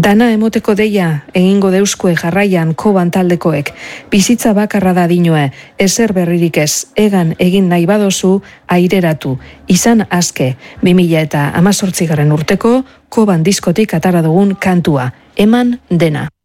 Dana emoteko deia egingo deuskue jarraian Koban taldekoek. Bizitza bakarra da dinoe, ezer berririk ez, egan egin nahi badozu aireratu. Izan aske, 2018 urteko Koban diskotik atara dugun kantua, eman dena.